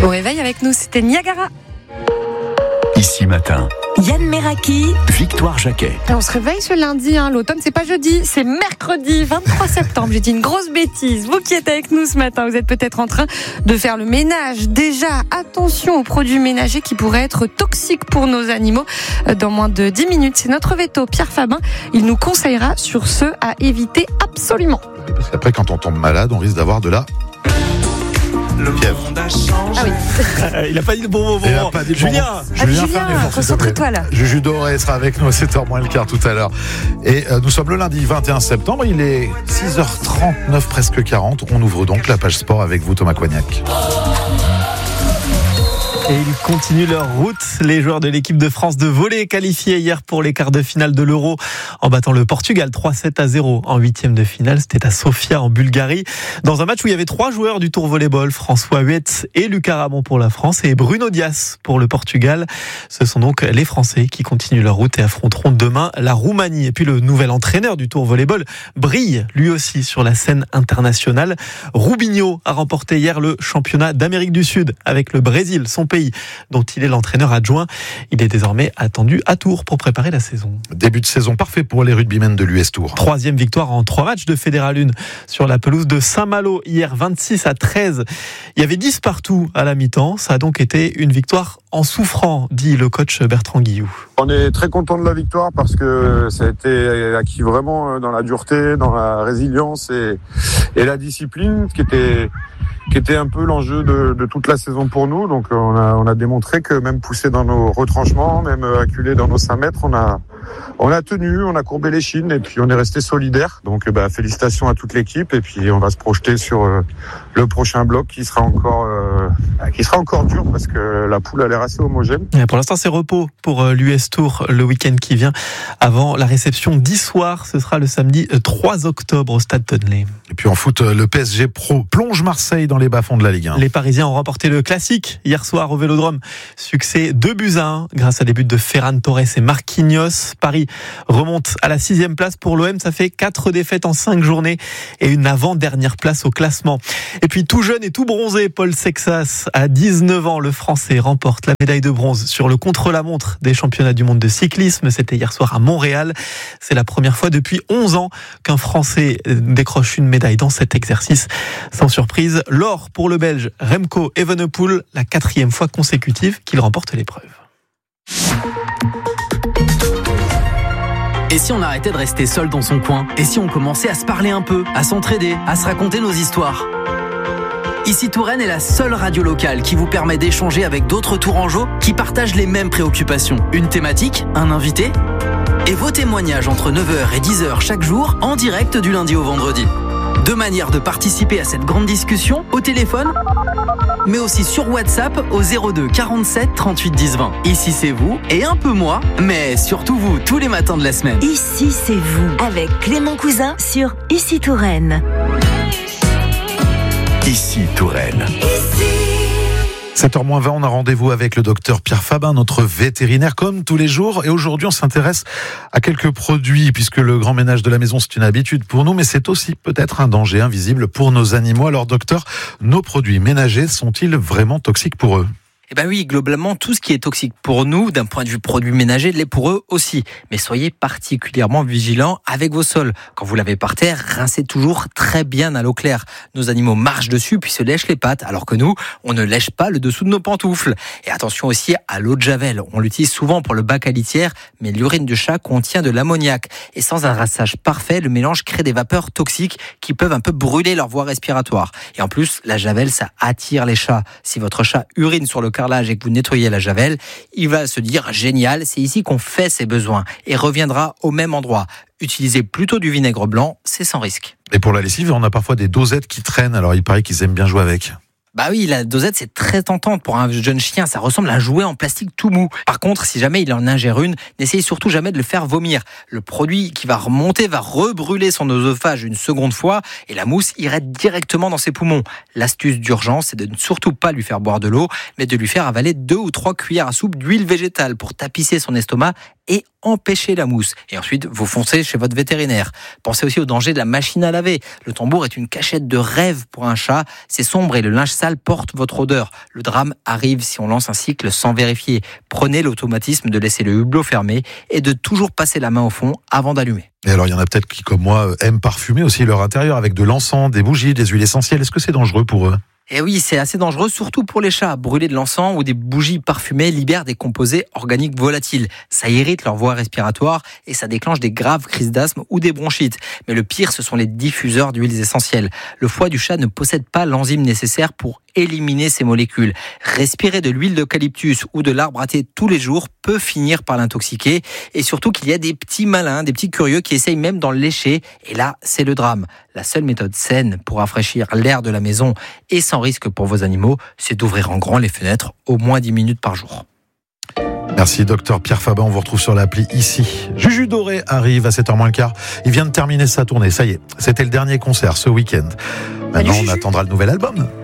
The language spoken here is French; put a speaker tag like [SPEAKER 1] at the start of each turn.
[SPEAKER 1] Au réveil avec nous, c'était Niagara.
[SPEAKER 2] Ici matin,
[SPEAKER 3] Yann Meraki,
[SPEAKER 2] Victoire Jacquet.
[SPEAKER 1] Et on se réveille ce lundi, l'automne c'est pas jeudi, c'est mercredi 23 septembre. J'ai dit une grosse bêtise. Vous qui êtes avec nous ce matin, vous êtes peut-être en train de faire le ménage. Déjà, attention aux produits ménagers qui pourraient être toxiques pour nos animaux. Dans moins de 10 minutes, c'est notre veto Pierre Fabin. Il nous conseillera sur ceux à éviter absolument.
[SPEAKER 4] Parce qu'après, quand on tombe malade, on risque d'avoir de la fièvre.
[SPEAKER 1] Ah oui.
[SPEAKER 5] Il n'a pas dit le bon moment.
[SPEAKER 4] Il a pas dit le bon
[SPEAKER 5] Julien,
[SPEAKER 4] moment.
[SPEAKER 1] Julien,
[SPEAKER 4] ferme les portes, s'il te plaît.
[SPEAKER 1] concentre-toi là.
[SPEAKER 4] Juju Doré sera avec nous à 7h moins le quart tout à l'heure. Et nous sommes le lundi 21 septembre, il est 6h39, presque 40. On ouvre donc la page sport avec vous, Thomas Coignac.
[SPEAKER 5] et ils continuent leur route. Les joueurs de l'équipe de France de volley qualifiés hier pour les quarts de finale de l'Euro en battant le Portugal 3-7-0 en huitième de finale. C'était à Sofia en Bulgarie. Dans un match où il y avait 3 joueurs du Tour Volleyball, François Huet et Lucas Ramon pour la France et Bruno Dias pour le Portugal. Ce sont donc les Français qui continuent leur route et affronteront demain la Roumanie. Et puis le nouvel entraîneur du Tour Volleyball brille lui aussi sur la scène internationale. Rubinho a remporté hier le championnat d'Amérique du Sud avec le Brésil, son pays, dont il est l'entraîneur adjoint. Il est désormais attendu à Tours pour préparer la saison.
[SPEAKER 4] Début de saison parfait pour les rugbymen de l'US Tours.
[SPEAKER 5] 3e victoire en 3 matchs de Fédéral 1 sur la pelouse de Saint-Malo hier 26-13. Il y avait 10 partout à la mi-temps. Ça a donc été une victoire en souffrant, dit le coach Bertrand Guillou.
[SPEAKER 6] On est très content de la victoire parce que ça a été acquis vraiment dans la dureté, dans la résilience et la discipline qui était un peu l'enjeu de toute la saison pour nous. Donc on a démontré que même poussé dans nos retranchements, même acculé dans nos 5 mètres, on a tenu, on a courbé les chines et puis on est resté solidaire. Donc félicitations à toute l'équipe et puis on va se projeter sur le prochain bloc qui sera encore dur parce que la poule a l'air assez homogène.
[SPEAKER 5] Et pour l'instant c'est repos pour l'US Tour le week-end qui vient avant la réception 10 soirs. Ce sera le samedi 3 octobre au Stade Tonley.
[SPEAKER 4] Et puis en foot, le PSG plonge Marseille dans les bas-fonds de la Ligue 1.
[SPEAKER 5] Les Parisiens ont remporté le classique hier soir au Vélodrome. Succès 2-1 grâce à des buts de Ferran Torres et Marquinhos. Paris remonte à la 6e place pour l'OM. Ça fait 4 défaites en 5 journées et une avant-dernière place au classement. Et puis tout jeune et tout bronzé, Paul Sexas, à 19 ans, le Français remporte la médaille de bronze sur le contre-la-montre des championnats du monde de cyclisme. C'était hier soir à Montréal. C'est la première fois depuis 11 ans qu'un Français décroche une médaille dans cet exercice. Sans surprise, l'or pour le Belge Remco Evenepoel, la 4e fois consécutive qu'il remporte l'épreuve.
[SPEAKER 7] Et si on arrêtait de rester seul dans son coin ? Et si on commençait à se parler un peu, à s'entraider, à se raconter nos histoires ? Ici Touraine est la seule radio locale qui vous permet d'échanger avec d'autres Tourangeaux qui partagent les mêmes préoccupations. Une thématique, un invité et vos témoignages entre 9h et 10h chaque jour en direct du lundi au vendredi. 2 manières de participer à cette grande discussion, au téléphone, mais aussi sur WhatsApp au 02 47 38 10 20. Ici c'est vous et un peu moi, mais surtout vous tous les matins de la semaine.
[SPEAKER 3] Ici c'est vous, avec Clément Cousin sur Ici Touraine.
[SPEAKER 2] Ici Touraine.
[SPEAKER 4] 7h20, on a rendez-vous avec le docteur Pierre Fabin, notre vétérinaire, comme tous les jours. Et aujourd'hui, on s'intéresse à quelques produits, puisque le grand ménage de la maison, c'est une habitude pour nous, mais c'est aussi peut-être un danger invisible pour nos animaux. Alors, docteur, nos produits ménagers sont-ils vraiment toxiques pour eux ?
[SPEAKER 8] Eh ben oui, globalement, tout ce qui est toxique pour nous, d'un point de vue produit ménager, l'est pour eux aussi. Mais soyez particulièrement vigilants avec vos sols. Quand vous lavez par terre, rincez toujours très bien à l'eau claire. Nos animaux marchent dessus puis se lèchent les pattes, alors que nous, on ne lèche pas le dessous de nos pantoufles. Et attention aussi à l'eau de javel. On l'utilise souvent pour le bac à litière, mais l'urine de chat contient de l'ammoniac. Et sans un rinçage parfait, le mélange crée des vapeurs toxiques qui peuvent un peu brûler leur voie respiratoire. Et en plus, la javel, ça attire les chats. Si votre chat urine sur le et que vous nettoyez la javel, il va se dire génial, c'est ici qu'on fait ses besoins et reviendra au même endroit. Utilisez plutôt du vinaigre blanc, c'est sans risque.
[SPEAKER 4] Et pour la lessive, on a parfois des dosettes qui traînent, alors il paraît qu'ils aiment bien jouer avec.
[SPEAKER 8] Bah oui, la dosette, c'est très tentant pour un jeune chien. Ça ressemble à un jouet en plastique tout mou. Par contre, si jamais il en ingère une, n'essayez surtout jamais de le faire vomir. Le produit qui va remonter va rebrûler son oesophage une seconde fois et la mousse irait directement dans ses poumons. L'astuce d'urgence, c'est de ne surtout pas lui faire boire de l'eau, mais de lui faire avaler 2 ou 3 cuillères à soupe d'huile végétale pour tapisser son estomac et empêcher la mousse. Et ensuite, vous foncez chez votre vétérinaire. Pensez aussi au danger de la machine à laver. Le tambour est une cachette de rêve pour un chat. C'est sombre et le linge sale porte votre odeur. Le drame arrive si on lance un cycle sans vérifier. Prenez l'automatisme de laisser le hublot fermé et de toujours passer la main au fond avant d'allumer.
[SPEAKER 4] Et alors, il y en a peut-être qui, comme moi, aiment parfumer aussi leur intérieur avec de l'encens, des bougies, des huiles essentielles. Est-ce que c'est dangereux pour eux ?
[SPEAKER 8] Et oui, c'est assez dangereux, surtout pour les chats. Brûler de l'encens ou des bougies parfumées libère des composés organiques volatiles. Ça irrite leur voie respiratoire et ça déclenche des graves crises d'asthme ou des bronchites. Mais le pire, ce sont les diffuseurs d'huiles essentielles. Le foie du chat ne possède pas l'enzyme nécessaire pour éliminer ces molécules. Respirer de l'huile d'eucalyptus ou de l'arbre à thé tous les jours peut finir par l'intoxiquer. Et surtout qu'il y a des petits malins, des petits curieux qui essayent même d'en lécher. Et là, c'est le drame. La seule méthode saine pour rafraîchir l'air de la maison et sans risque pour vos animaux, c'est d'ouvrir en grand les fenêtres au moins 10 minutes par jour.
[SPEAKER 4] Merci docteur Pierre Faban, on vous retrouve sur l'appli ici. Juju Doré arrive à 7h moins le quart. Il vient de terminer sa tournée, ça y est. C'était le dernier concert ce week-end. Maintenant, on attendra le nouvel album.